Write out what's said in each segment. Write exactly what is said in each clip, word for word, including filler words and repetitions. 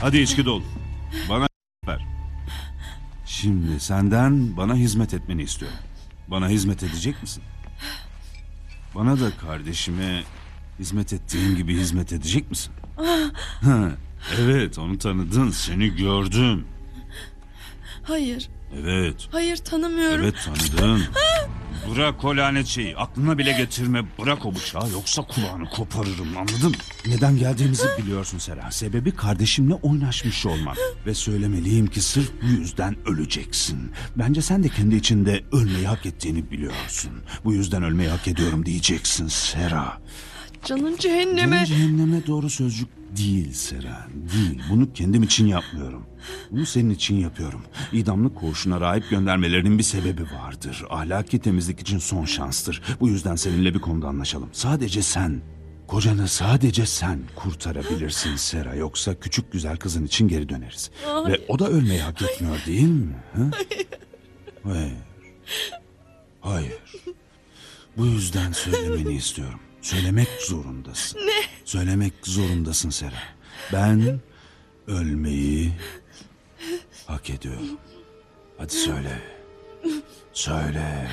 Hadi içki doldur. Bana ver. Şimdi senden bana hizmet etmeni istiyorum. Bana hizmet edecek misin? Bana da kardeşime hizmet ettiğin gibi hizmet edecek misin? Ha, evet, onu tanıdın, seni gördüm. Hayır. Evet. Hayır, tanımıyorum. Evet, tanıdın. Bırak o lanet şeyi. Aklına bile getirme. Bırak o bıçağı, yoksa kulağını koparırım, anladın mı? Neden geldiğimizi biliyorsun Sera. Sebebi kardeşimle oynaşmış olman. Ve söylemeliyim ki sırf bu yüzden öleceksin. Bence sen de kendi içinde ölmeyi hak ettiğini biliyorsun. Bu yüzden ölmeyi hak ediyorum diyeceksin Sera. Canın cehenneme. Canın cehenneme doğru sözcük değil Sera. Değil. Bunu kendim için yapmıyorum. Bunu senin için yapıyorum. İdamlık koğuşuna rahip göndermelerinin bir sebebi vardır. Ahlaki temizlik için son şanstır. Bu yüzden seninle bir konuda anlaşalım. Sadece sen, kocanı sadece sen kurtarabilirsin Sera. Yoksa küçük güzel kızın için geri döneriz. Hayır. Ve o da ölmeyi hak etmiyor değil mi? Ha? Hayır. Hayır. Bu yüzden söylemeni istiyorum. Söylemek zorundasın. Ne? Söylemek zorundasın Sera. Ben ölmeyi hak ediyorum. Hadi söyle. Söyle.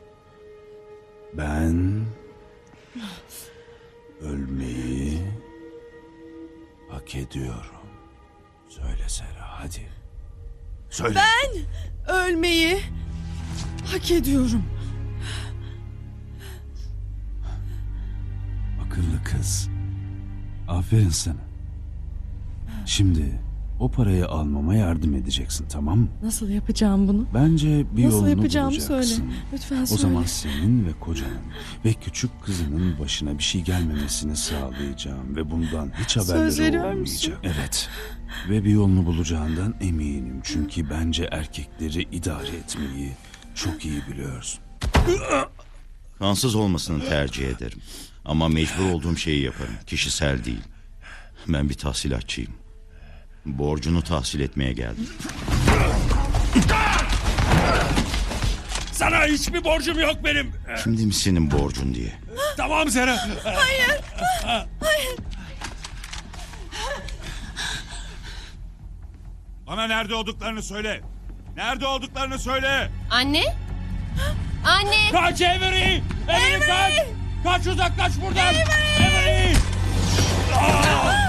Ben ölmeyi hak ediyorum. Söyle Sera, hadi. Söyle. Ben ölmeyi hak ediyorum. Akıllı kız. Aferin sana. Şimdi o parayı almama yardım edeceksin, tamam mı? Nasıl yapacağım bunu? Bence bir Nasıl yolunu yapacağımı bulacaksın. söyle. Lütfen O söyle. zaman senin ve kocanın ve küçük kızının başına bir şey gelmemesini sağlayacağım ve bundan hiç Söz haberleri veriyor musun? olmayacak. Evet. Ve bir yolunu bulacağından eminim. Çünkü bence erkekleri idare etmeyi çok iyi biliyorsun. Kansız olmasını tercih ederim. Ama mecbur olduğum şeyi yaparım. Kişisel değil. Ben bir tahsilatçıyım. Borcunu tahsil etmeye geldim. Sana hiçbir borcum yok benim. Şimdi mi senin borcun diye? Tamam Sera. Hayır. Bana nerede olduklarını söyle. Nerede olduklarını söyle. Anne? Anne! Kaç Avery! Avery kaç! Kaç uzaklaş buradan! Avery! Aa!